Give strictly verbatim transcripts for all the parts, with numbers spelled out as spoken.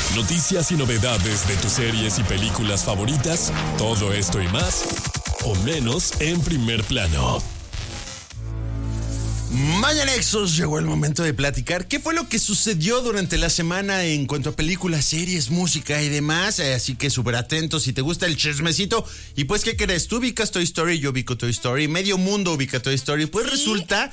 Noticias y novedades de tus series y películas favoritas, todo esto y más, o menos en Primer Plano. Vaya Nexos, llegó el momento de platicar qué fue lo que sucedió durante la semana en cuanto a películas, series, música y demás. Así que súper atentos si te gusta el chismecito. Y pues, ¿qué crees? Tú ubicas Toy Story, yo ubico Toy Story, medio mundo ubica Toy Story. Pues ¿sí? Resulta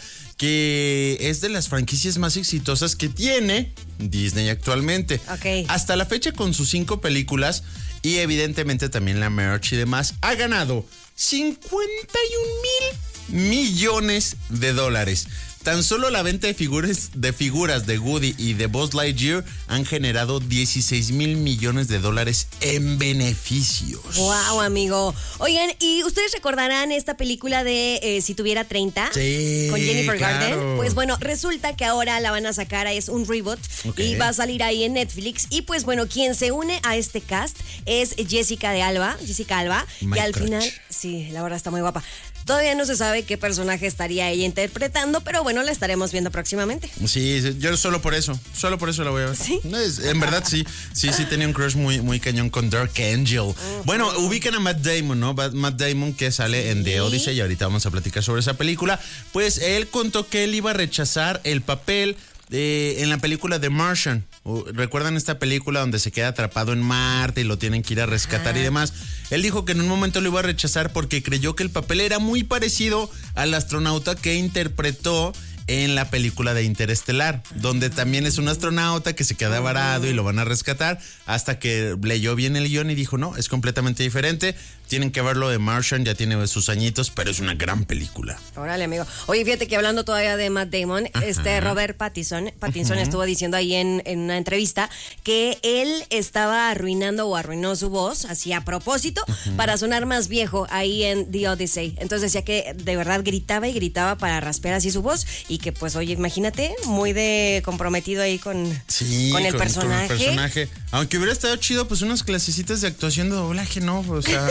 que es de las franquicias más exitosas que tiene Disney actualmente. Okay. Hasta la fecha, con sus cinco películas y evidentemente también la merch y demás, ha ganado cincuenta y un mil millones de dólares. Tan solo la venta de figuras, de figuras de Woody y de Buzz Lightyear han generado dieciséis mil millones de dólares en beneficios. Wow, amigo. Oigan, ¿y ustedes recordarán esta película de eh, Si tuviera treinta? Sí, con Jennifer claro. Garden. Pues bueno, resulta que ahora la van a sacar, es un reboot, Okay. y va a salir ahí en Netflix. Y pues bueno, quien se une a este cast es Jessica de Alba, Jessica Alba, My y al crush. final, sí, la verdad está muy guapa. Todavía no se sabe qué personaje estaría ella interpretando, pero bueno, la estaremos viendo próximamente. Sí, yo solo por eso, solo por eso la voy a ver. ¿Sí? No, es, en verdad sí, sí, sí tenía un crush muy, muy cañón con Dark Angel. Uh-huh. Bueno, ubican a Matt Damon, ¿no? Matt Damon, que sale sí. en The Odyssey, y ahorita vamos a platicar sobre esa película. Pues él contó que él iba a rechazar el papel Eh, en la película The Martian. ¿Recuerdan esta película donde se queda atrapado en Marte y lo tienen que ir a rescatar ah. y demás? Él dijo que en un momento lo iba a rechazar porque creyó que el papel era muy parecido al astronauta que interpretó en la película de Interestelar, donde también es un astronauta que se queda varado y lo van a rescatar, hasta que leyó bien el guión y dijo, no, es completamente diferente, tienen que verlo. de Martian, ya tiene sus añitos, pero es una gran película. Órale, amigo. Oye, fíjate que hablando todavía de Matt Damon, Ajá. este Robert Pattinson, Pattinson uh-huh. estuvo diciendo ahí en, en una entrevista que él estaba arruinando o arruinó su voz, así a propósito, uh-huh. para sonar más viejo ahí en The Odyssey. Entonces decía que de verdad gritaba y gritaba para raspear así su voz, y que pues, oye, imagínate, muy de comprometido ahí con, sí, con el con, personaje. Con el personaje. Aunque hubiera estado chido, pues unas clasecitas de actuación de doblaje, ¿no? O sea...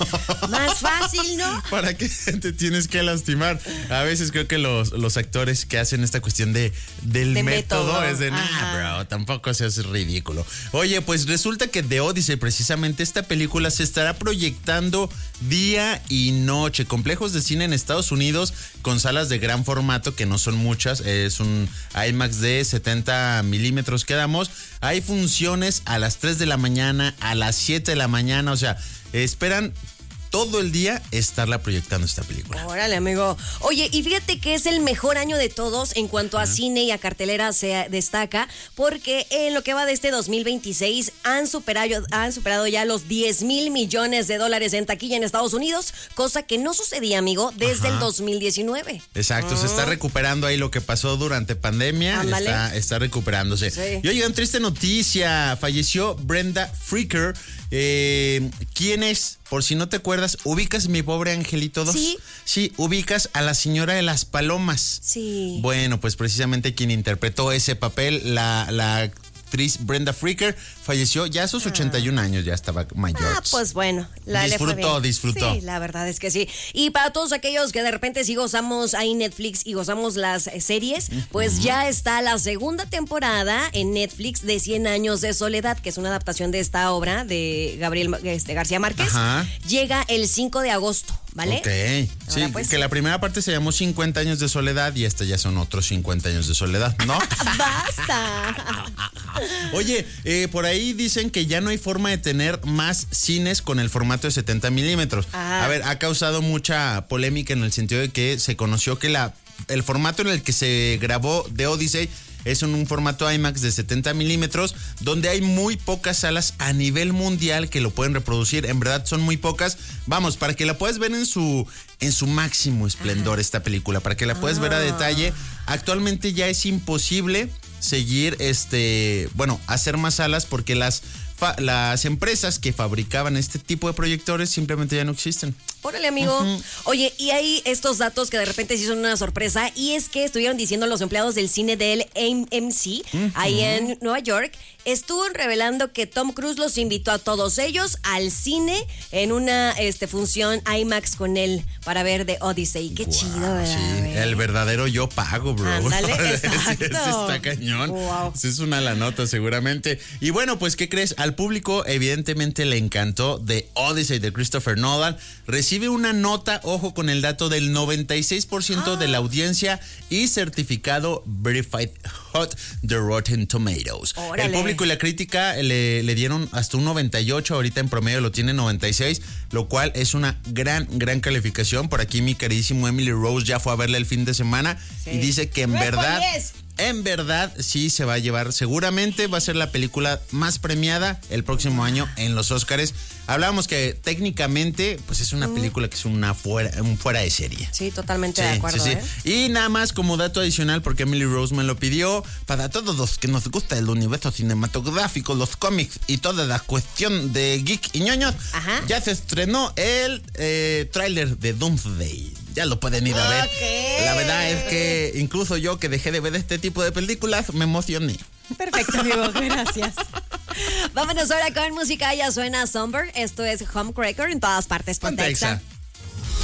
Más fácil, ¿no? ¿Para qué te tienes que lastimar? A veces creo que los, los actores que hacen esta cuestión de del de método, método es de, nah, bro, tampoco seas ridículo. Oye, pues resulta que The Odyssey, precisamente esta película, se estará proyectando día y noche. Complejos de cine en Estados Unidos con salas de gran formato, que no son muchas, es un IMAX de setenta milímetros que damos. Hay funciones a las tres de la mañana, a las siete de la mañana, o sea, esperan todo el día estarla proyectando esta película. Órale, amigo. Oye, y fíjate que es el mejor año de todos en cuanto a uh-huh. cine y a cartelera se destaca, porque en lo que va de este dos mil veintiséis han superado, han superado ya los diez mil millones de dólares en taquilla en Estados Unidos, cosa que no sucedía, amigo, desde Ajá. el dos mil diecinueve. Exacto, uh-huh. se está recuperando ahí lo que pasó durante pandemia, está, está recuperándose. Sí. Y oigan, triste noticia, falleció Brenda Fricker. Eh, ¿Quién es? Por si no te acuerdas, ¿ubicas Mi Pobre Angelito dos? Sí. Sí, ubicas a la señora de las palomas. Sí. Bueno, pues precisamente quien interpretó ese papel, la, la actriz Brenda Fricker, falleció ya a sus ah. ochenta y un años, ya estaba mayor. Ah, pues bueno. La disfrutó, disfrutó. Sí, la verdad es que sí. Y para todos aquellos que de repente sí gozamos ahí Netflix y gozamos las series, uh-huh. pues ya está la segunda temporada en Netflix de Cien Años de Soledad, que es una adaptación de esta obra de Gabriel este, García Márquez. Ajá. Llega el cinco de agosto, ¿vale? Ok. Sí, Ahora pues, que la primera parte se llamó cincuenta años de soledad y esta ya son otros cincuenta años de soledad, ¿no? ¡Basta! Oye, eh, por ahí dicen que ya no hay forma de tener más cines con el formato de setenta milímetros. A ver, ha causado mucha polémica en el sentido de que se conoció que la el formato en el que se grabó The Odyssey es en un formato IMAX de setenta milímetros, donde hay muy pocas salas a nivel mundial que lo pueden reproducir. En verdad son muy pocas. Vamos, para que la puedas ver en su en su máximo esplendor, esta película, para que la puedas ver a detalle. Actualmente ya es imposible seguir, este, bueno, hacer más salas porque las fa- las empresas que fabricaban este tipo de proyectores simplemente ya no existen. Órale, amigo. Uh-huh. Oye, y hay estos datos que de repente sí son una sorpresa, y es que estuvieron diciendo los empleados del cine del A M C, uh-huh. ahí en Nueva York, estuvo revelando que Tom Cruise los invitó a todos ellos al cine en una este, función IMAX con él para ver The Odyssey. Qué wow, chido, ¿verdad? Sí, el verdadero yo pago, bro. Ándale, exacto. Ese está cañón. Wow. Ese es una la nota, seguramente. Y bueno, pues, ¿qué crees? Al público, evidentemente, le encantó The Odyssey de Christopher Nolan. Recibe una nota, ojo con el dato, del noventa y seis por ciento ah. de la audiencia y certificado Verified Hot de Rotten Tomatoes. Órale. El público y la crítica le, le dieron hasta un noventa y ocho, ahorita en promedio lo tiene noventa y seis, lo cual es una gran, gran calificación. Por aquí mi queridísimo Emily Rose ya fue a verla el fin de semana sí. y dice que en no verdad... En verdad, sí se va a llevar. Seguramente va a ser la película más premiada el próximo año en los Óscares. Hablábamos que técnicamente, pues es una película que es una fuera, un fuera de serie. Sí, totalmente sí, de acuerdo. Sí, sí. ¿eh? Y nada más como dato adicional, porque Emily Rose me lo pidió, para todos los que nos gusta el universo cinematográfico, los cómics y toda la cuestión de geek y ñoños, Ajá. ya se estrenó el eh, tráiler de Doomsday. Ya lo pueden ir a ver. Okay. La verdad es que incluso yo, que dejé de ver este tipo de películas, me emocioné. Perfecto, amigo, gracias. Vámonos ahora con música. Ya suena Somber. Esto es Homecracker en todas partes. Ponte Exa.